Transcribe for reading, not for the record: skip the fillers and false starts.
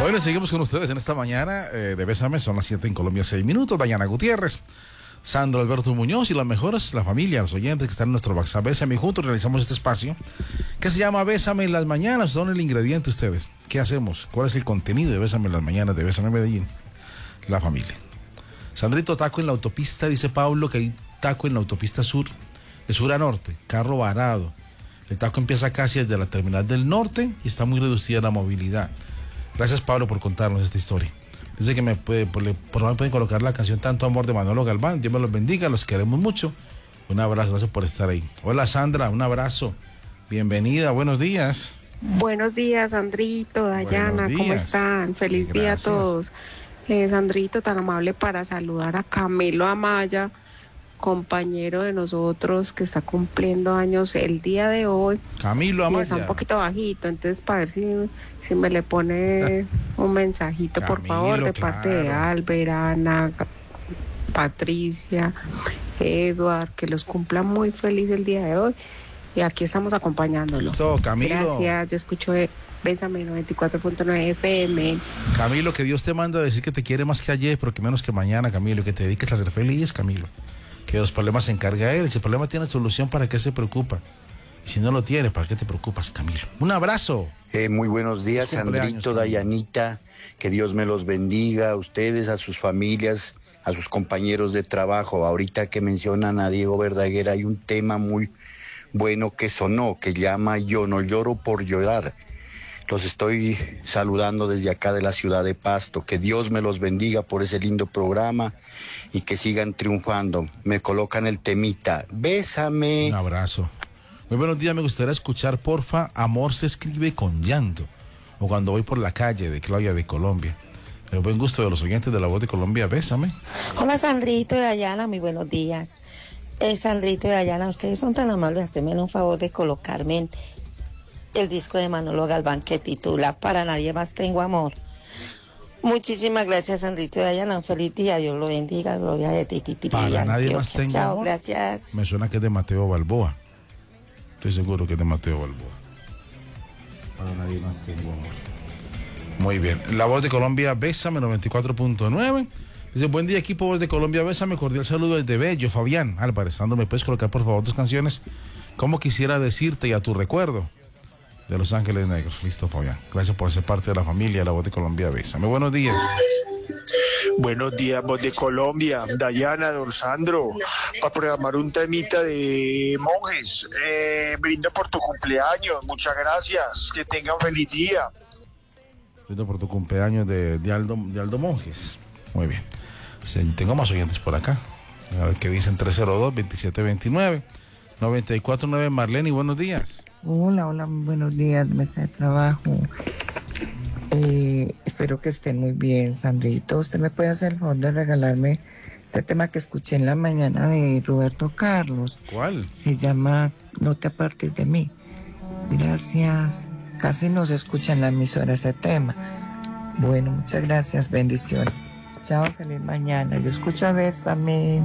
Bueno, seguimos con ustedes en esta mañana de Bésame. Son las 7 en Colombia, 6 minutos. Dayana Gutiérrez, Sandro Alberto Muñoz y las mejores, la familia, los oyentes que están en nuestro WhatsApp Bésame. Y juntos realizamos este espacio que se llama Bésame en las mañanas. Son el ingrediente ustedes. ¿Qué hacemos? ¿Cuál es el contenido de Bésame en las mañanas de Bésame Medellín? La familia. Sandrito, taco en la autopista, dice Pablo, que hay taco en la autopista sur, de sur a norte, carro varado. El taco empieza casi desde la terminal del norte y está muy reducida la movilidad. Gracias, Pablo, por contarnos esta historia. Dice que por favor pueden colocar la canción Tanto Amor de Manolo Galván. Dios me los bendiga, los queremos mucho. Un abrazo, gracias por estar ahí. Hola, Sandra, un abrazo. Bienvenida, buenos días. Buenos días, Sandrito, Dayana, ¿cómo están? Feliz día a todos. Sandrito, tan amable para saludar a Camilo Amaya, compañero de nosotros que está cumpliendo años el día de hoy. Camilo Amaya. Está un poquito bajito, entonces para ver si me le pone un mensajito, Camilo, por favor, de parte de Albert, Ana, Patricia, Eduard, que los cumpla muy feliz el día de hoy. Y aquí estamos acompañándolo. Listo, Camilo. Gracias, yo escucho Bésame 94.9 FM. Camilo, que Dios te manda a decir que te quiere más que ayer, pero que menos que mañana, Camilo, que te dediques a ser feliz, Camilo. Que los problemas se encarga él. Si el problema tiene solución, ¿para qué se preocupa? Y si no lo tiene, ¿para qué te preocupas, Camilo? Un abrazo. Muy buenos días, Sandrito, Dayanita. Que Dios me los bendiga a ustedes, a sus familias, a sus compañeros de trabajo. Ahorita que mencionan a Diego Verdaguer, hay un tema muy bueno que sonó, que llama Yo no lloro por llorar. Los estoy saludando desde acá de la ciudad de Pasto. Que Dios me los bendiga por ese lindo programa y que sigan triunfando. Me colocan el temita. Bésame. Un abrazo. Muy buenos días, me gustaría escuchar, porfa, Amor se escribe con llanto. O Cuando voy por la calle, de Claudia de Colombia. El buen gusto de los oyentes de La Voz de Colombia, Bésame. Hola, Sandrito y Dayana, muy buenos días. Sandrito y Dayana, ustedes son tan amables de hacerme un favor de colocarme en el disco de Manolo Galván que titula Para nadie más tengo amor. Muchísimas gracias, Sandrito y Dayana. Un feliz día, Dios lo bendiga, gloria de ti. Para nadie más tengo Chao, amor. gracias. Me suena que es de Mateo Balboa. Estoy seguro que es de Mateo Balboa. Para nadie más tengo amor. Muy bien. La Voz de Colombia, Bésame 94.9. Dice, buen día, equipo Voz de Colombia, Bésame. Cordial saludo desde Bello, Fabián Álvarez. Sandro, ¿me puedes colocar, por favor, 2 canciones? Como quisiera decirte y a tu recuerdo, de Los Ángeles Negros. Listo, Fabián. Gracias por ser parte de la familia de La Voz de Colombia, Bésame. Buenos días. Buenos días, Voz de Colombia, Dayana, don Sandro, para programar un temita de Monjes. Brindo por tu cumpleaños, muchas gracias, que tengan feliz día. Brindo por tu cumpleaños de Aldo Monjes. Muy bien. Sí, tengo más oyentes por acá. A ver qué dicen. 302-2729 949. Marlene, buenos días. Hola, buenos días, mesa de trabajo. Espero que estén muy bien, Sandrito. ¿Usted me puede hacer el favor de regalarme este tema que escuché en la mañana de Roberto Carlos? ¿Cuál? Se llama No te apartes de mí. Gracias. Casi no se escucha en la emisora ese tema. Bueno, muchas gracias, bendiciones. Chao, feliz mañana. Yo escucho a Bésame.